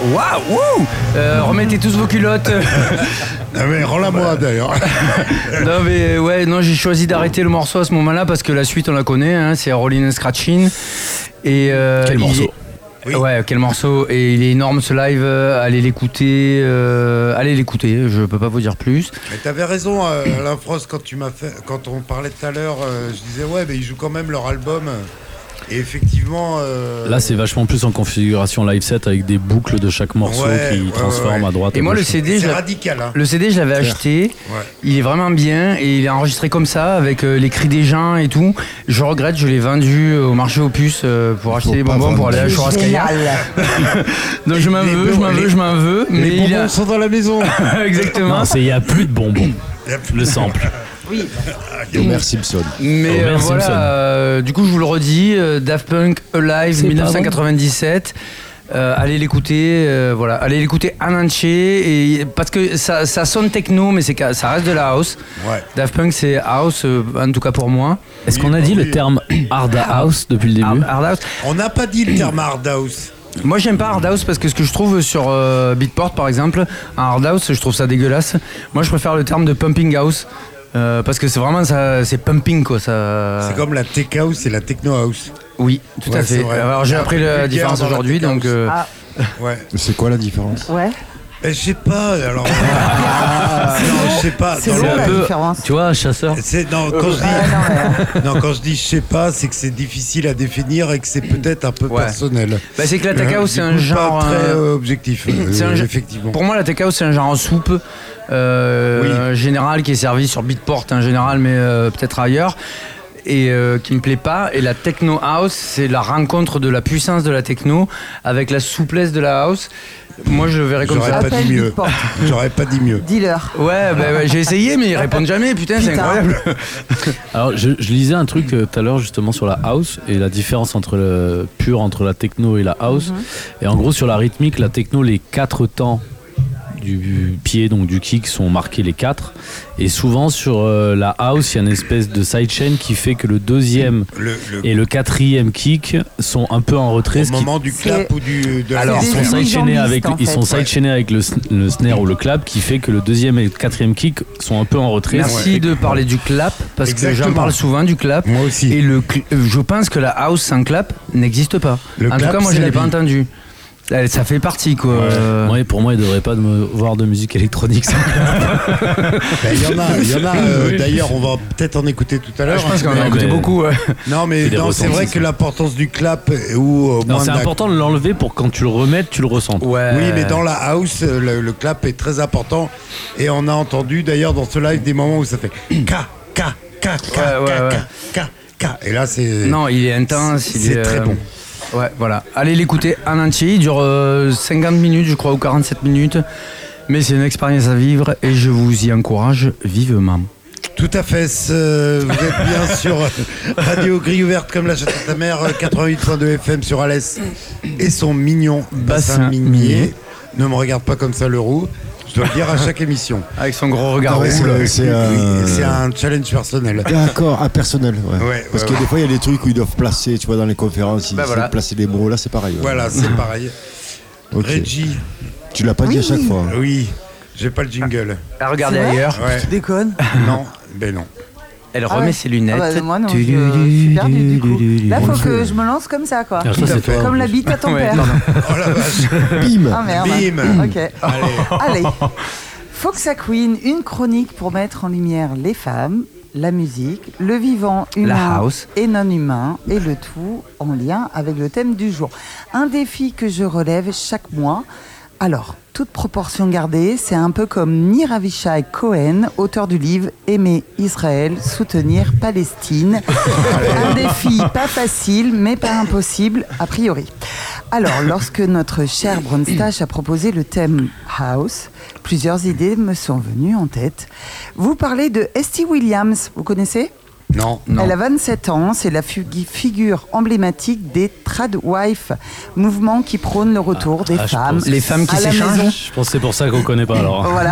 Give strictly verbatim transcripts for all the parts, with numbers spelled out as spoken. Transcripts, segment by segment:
Waouh euh, Remettez tous vos culottes. Ah mais rends-la moi d'ailleurs. Non mais ouais, non, j'ai choisi d'arrêter le morceau à ce moment-là parce que la suite on la connaît, hein, c'est Rollin' and Scratchin'. Et euh, quel morceau est... oui. Ouais, quel morceau. Et il est énorme ce live, euh, allez l'écouter, euh, allez l'écouter, je peux pas vous dire plus. Mais t'avais raison, euh, Alain Frost, quand tu m'as fait, quand on parlait tout à l'heure, euh, je disais ouais, mais ils jouent quand même leur album. Et effectivement. Euh... Là, c'est vachement plus en configuration live set avec des boucles de chaque morceau ouais, qui ouais, transforment ouais. à droite. Et moi, gauche. le C D, c'est je radical. Hein. Le C D, je l'avais acheté. Ouais. Il est vraiment bien et il est enregistré comme ça, avec euh, les cris des gens et tout. Je regrette, je l'ai vendu au marché aux puces euh, pour acheter des bonbons pour aller à Churrascaria. Donc je m'en veux, je m'en veux, je m'en veux. Mais les bonbons a... sont dans la maison. Exactement. Non, c'est il y a plus de bonbons. Le sample. Oui. Homer Simpson. Mais Homer euh, voilà, Simpson. euh, du coup je vous le redis, euh, Daft Punk Alive C'est dix-neuf cent quatre-vingt-dix-sept. Euh, allez l'écouter, euh, voilà, allez l'écouter en entier et parce que ça, ça sonne techno, mais c'est ça reste de la house. Ouais. Daft Punk c'est house, euh, en tout cas pour moi. Est-ce Oui, qu'on a dit oui. le terme hard house depuis le début? Hard, hard house. On n'a pas dit le terme hard house. Moi j'aime pas hard house parce que ce que je trouve sur euh, Beatport par exemple, un hard house, je trouve ça dégueulasse. Moi je préfère le terme de pumping house. Euh, parce que c'est vraiment ça, c'est pumping quoi. Ça... C'est comme la tech house et la techno house. Oui, tout Ouais, à c'est fait. vrai. Alors j'ai appris la Vulgaire différence dans la aujourd'hui, tech donc. house. Euh... Ah, Ouais. C'est quoi la différence? ouais. Ben, je sais pas. Alors. Ah, non, je sais pas. C'est Dans long le- la peu- différence. Tu vois, chasseur. C'est non quand je dis Ah, non, mais, non quand je dis je sais pas, c'est que c'est difficile à définir et que c'est peut-être un peu Ouais. personnel. Bah, c'est que la tech Euh, house du c'est coup, un genre. pas très euh, euh, objectif. euh, c'est un genre- effectivement. Pour moi la tech house c'est un genre en soupe. Euh, Oui. un général qui est servi sur Beatport en général, mais euh, peut-être ailleurs. Et euh, qui me plaît pas. Et la techno house, c'est la rencontre de la puissance de la techno avec la souplesse de la house. Moi, je le verrais comme J'aurais ça. pas dit Appelle mieux. Beatport. J'aurais pas dit mieux. Dis-leur. Ouais, bah, ouais, j'ai essayé, mais ils répondent jamais. Putain, c'est Putain. incroyable. Alors, je, je lisais un truc euh, tout à l'heure justement sur la house et la différence entre le pur entre la techno et la house. Et en gros, sur la rythmique, la techno, les quatre temps du pied, donc du kick, sont marqués les quatre. Et souvent sur euh, la house, il y a une espèce de sidechain qui fait que le deuxième Le, le- et le quatrième kick sont un peu en retrait. au ce qui- moment du clap C'est- ou du de la Alors, ils des sont danse. sidechainés unijambistes, avec, en ils fait. sont sidechainés avec le, sn- le snare ou le clap qui fait que le deuxième et le quatrième kick sont un peu en retrait. Merci Ouais. de parler du clap, parce que Exactement. j'en parle souvent du clap. Moi aussi. Et le, cl- euh, je pense que la house sans clap n'existe pas. Le en tout clap, cas, moi, c'est je la l'ai pas vie. entendu. Ça ça fait partie, quoi. Euh, Ouais, pour moi, il devrait pas de me voir de musique électronique. sans- Ben, Il y en a, il y en a. euh, Oui. D'ailleurs, on va peut-être en écouter tout à l'heure. je pense qu'on en a Non, écouté mais- beaucoup. Ouais. Non, mais C'est des non, c'est ressentis, vrai ça. que l'importance du clap ou au Non, moins c'est de la- important de l'enlever pour quand tu le remettes, tu le ressentes. Ouais. Oui, mais dans la house, le, le clap est très important. Et on a entendu d'ailleurs dans ce live des moments où ça fait K, K, K, K, K, Ouais, ouais, ouais. K, K, K. Et là, c'est. Non, il est intense. il C'est est, très euh, bon. Ouais, voilà. Allez l'écouter en entier. Il dure euh, cinquante minutes, je crois, ou quarante-sept minutes. Mais c'est une expérience à vivre et je vous y encourage vivement. Tout à fait. ce- Vous êtes bien sur Radio Grille Ouverte comme la chatte à ta mère, quatre-vingt-huit point deux F M sur Alès et son mignon bassin Bassin minier. minier. Ne me regarde pas comme ça, le roux. Je dois le dire à chaque émission. Avec son gros regard Ah ouais, rouge. c'est- c'est un- C'est un challenge personnel. D'accord, impersonnel. Ouais. Ouais, Parce ouais, que ouais. des fois, il y a des trucs où ils doivent placer, tu vois, dans les conférences, ils Bah essaient voilà. de placer les mots. Là, c'est pareil. ouais. Voilà, c'est pareil. Ok. Reggie, Tu l'as pas dit Oui, à chaque oui. fois. oui, j'ai pas le jingle. À regarder C'est vrai ailleurs. Ouais. Tu déconnes. Non, ben non. Elle Ah remet ouais. ses lunettes. Ah bah, moi non, je, Tu- je suis perdue du coup. Là, On faut le que fait. je me lance comme ça, quoi. Alors ça, Tout à c'est fait. toi. Comme la bite à ton Ouais, père. pardon. Oh la vache. Bim Ah merde. Bim. Ok. Allez. Allez. Fox a Queen, une chronique pour mettre en lumière les femmes, la musique, le vivant humain house. et non humain, et le tout en lien avec le thème du jour. Un défi que je relève chaque mois. Alors, toute proportion gardée, c'est un peu comme Nir Avishai Cohen, auteur du livre Aimer Israël, soutenir Palestine. Un défi pas facile, mais pas impossible, a priori. Alors, lorsque notre cher Bronstache a proposé le thème House, plusieurs idées me sont venues en tête. Vous parlez de Esty Williams, vous connaissez ? Non. Non. Elle a vingt-sept ans, c'est la fu- figure emblématique des Tradwife, mouvement qui prône le retour des ah, je femmes pense- Les femmes qui à la s'échangent. maison. Je pense que c'est pour ça qu'on connaît pas alors. Voilà.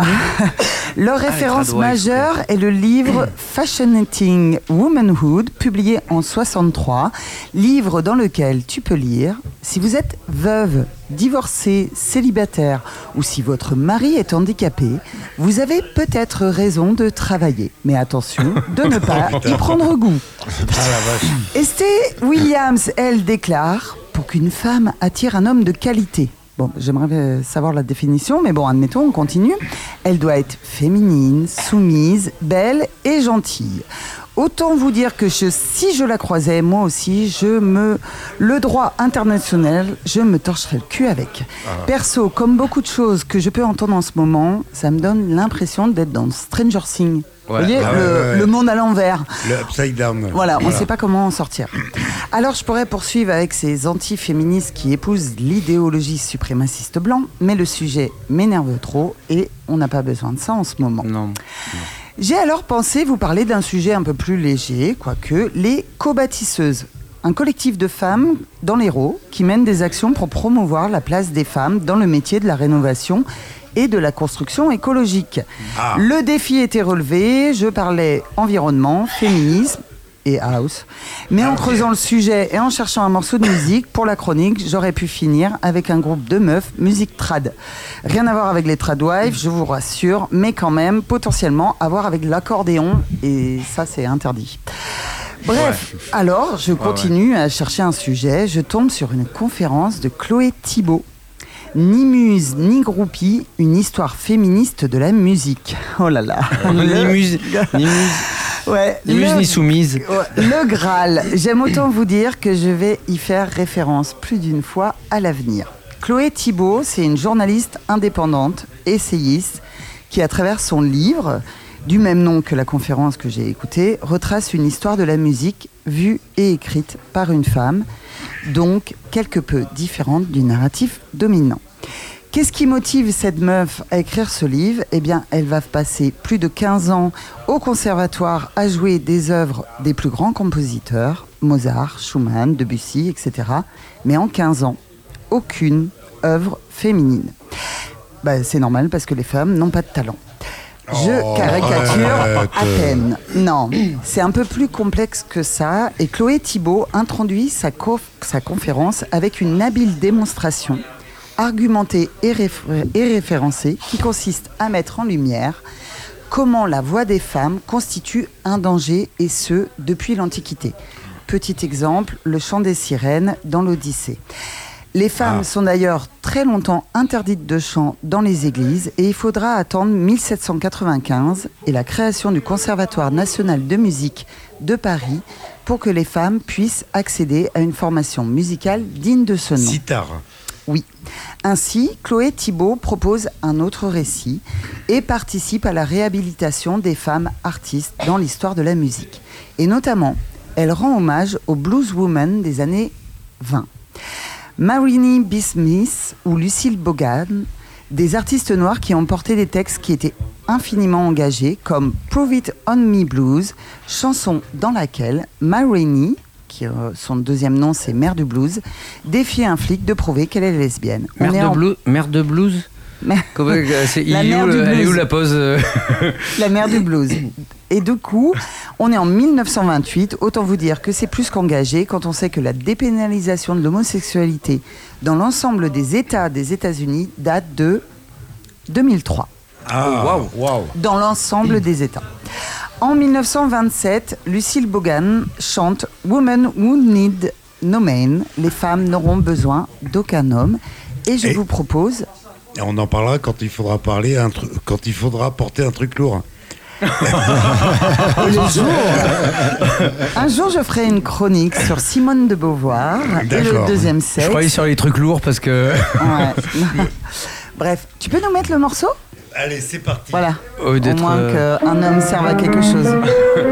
Leur référence Tradwife, majeure est le livre Fascinating Womanhood, publié en soixante-trois, livre dans lequel tu peux lire: si vous êtes veuve, divorcé, célibataire ou si votre mari est handicapé, vous avez peut-être raison de travailler. Mais attention, de ne pas y prendre goût. Ah la vache. Estée Williams, elle déclare « Pour qu'une femme attire un homme de qualité ». Bon, j'aimerais savoir la définition, mais bon, admettons, on continue. Elle doit être féminine, soumise, belle et gentille. Autant vous dire que je, si je la croisais, moi aussi, je me, le droit international, je me torcherais le cul avec. Ah. Perso, comme beaucoup de choses que je peux entendre en ce moment, ça me donne l'impression d'être dans Stranger Things. Ouais. Vous voyez, ah, le, ouais, ouais. le monde à l'envers. Le upside down. Voilà, on ne sait pas comment en sortir. Alors, je pourrais poursuivre avec ces anti-féministes qui épousent l'idéologie suprémaciste blanc, mais le sujet m'énerve trop et on n'a pas besoin de ça en ce moment. Non. non. J'ai alors pensé vous parler d'un sujet un peu plus léger, quoique, les co-bâtisseuses. Un collectif de femmes dans l'Hérault qui mènent des actions pour promouvoir la place des femmes dans le métier de la rénovation et de la construction écologique. Ah. Le défi était relevé, je parlais environnement, féminisme et house. Mais ah, en creusant okay. le sujet et en cherchant un morceau de musique pour la chronique, j'aurais pu finir avec un groupe de meufs, musique trad. Rien à voir avec les tradwives, je vous rassure, mais quand même potentiellement à voir avec l'accordéon, et ça c'est interdit. Bref, ouais. alors je continue ouais, ouais. à chercher un sujet, je tombe sur une conférence de Chloé Thibault. Ni muse, ni groupie, une histoire féministe de la musique. Oh là là. ni muse, ni muse. Ouais, ni muse le, ni soumise. Le Graal. J'aime autant vous dire que je vais y faire référence plus d'une fois à l'avenir. Chloé Thibault, c'est une journaliste indépendante, essayiste, qui à travers son livre, du même nom que la conférence que j'ai écoutée, retrace une histoire de la musique vue et écrite par une femme, donc quelque peu différente du narratif dominant. Qu'est-ce qui motive cette meuf à écrire ce livre ? Eh bien, elle va passer plus de quinze ans au conservatoire à jouer des œuvres des plus grands compositeurs, Mozart, Schumann, Debussy, et cetera. Mais en quinze ans, aucune œuvre féminine. Bah, c'est normal parce que les femmes n'ont pas de talent. Je oh, caricature arrête. à peine. Non, c'est un peu plus complexe que ça. Et Chloé Thibault introduit sa, co- sa conférence avec une habile démonstration argumentée et, réfé- et référencée qui consiste à mettre en lumière comment la voix des femmes constitue un danger, et ce, depuis l'Antiquité. Petit exemple, le chant des sirènes dans l'Odyssée. Les femmes ah. sont d'ailleurs très longtemps interdites de chant dans les églises et il faudra attendre mille sept cent quatre-vingt-quinze et la création du Conservatoire national de musique de Paris pour que les femmes puissent accéder à une formation musicale digne de ce nom. Si tard. Oui. Ainsi, Chloé Thibault propose un autre récit et participe à la réhabilitation des femmes artistes dans l'histoire de la musique. Et notamment, elle rend hommage aux blueswomen des années vingt. Marini B. Smith ou Lucille Bogan, des artistes noirs qui ont porté des textes qui étaient infiniment engagés, comme Prove It On Me Blues, chanson dans laquelle Marini, qui, euh, son deuxième nom c'est Mère du Blues, défie un flic de prouver qu'elle est lesbienne. Mère de, en... blues, Mère de Blues Mais... c'est, il est où, le, elle est où la pause La mère du blues. Et du coup, on est en mille neuf cent vingt-huit. Autant vous dire que c'est plus qu'engagé quand on sait que la dépénalisation de l'homosexualité dans l'ensemble des États des États-Unis date de deux mille trois. Ah, waouh, waouh. Dans l'ensemble des États. En mille neuf cent vingt-sept, Lucille Bogan chante « Women Who Need No Man ». Les femmes n'auront besoin d'aucun homme. Et je Et... vous propose... Et on en parlera quand il faudra parler un tru- quand il faudra porter un truc lourd. Le jour, un jour, je ferai une chronique sur Simone de Beauvoir. D'accord. Et le deuxième sexe. Je croyais sur les trucs lourds parce que. Ouais. Bref, tu peux nous mettre le morceau ? Allez, c'est parti. Voilà. Au, Au moins euh... qu'un homme serve à quelque chose.